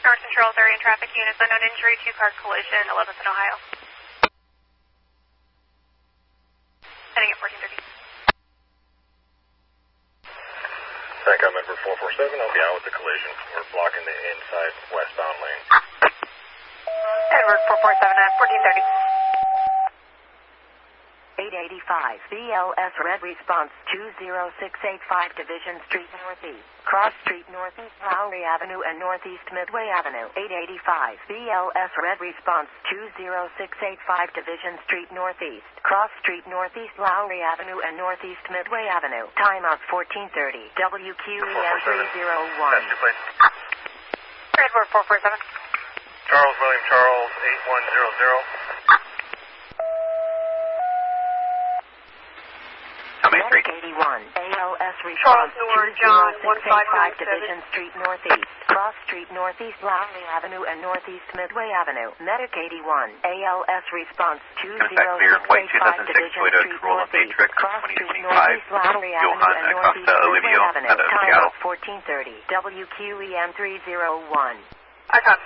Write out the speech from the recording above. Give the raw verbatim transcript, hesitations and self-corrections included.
North Central area traffic units, unknown injury, two-car collision, eleventh and Ohio. Heading at fourteen thirty. Thank you, member four four seven. I'll be out with the collision. We're blocking the inside westbound lane. Edward four four seven at fourteen thirty. eight eighty-five B L S Red Response two zero six eight five Division Street Northeast, Cross Street Northeast, Lowry Avenue and Northeast Midway Avenue. eight eighty-five B L S Red Response two zero six eight five Division Street Northeast, Cross Street Northeast, Lowry Avenue and Northeast Midway Avenue. Timeout fourteen thirty. W Q E M three zero one. That's your plate. Edward four four seven. Charles William Charles eight one zero zero. Medic eighty-one, A L S Charles Response Noor, two John, zero six eight five Division one five nine seven. Street Northeast, Cross Street Northeast, Lowry Avenue and Northeast Midway Avenue. Medic eighty-one, A L S Response two zero six eight five Division Street Northeast, Cross Street Northeast, Lowry Avenue and Northeast Midway Avenue. Time fourteen thirty. W Q E M three zero one. I copy.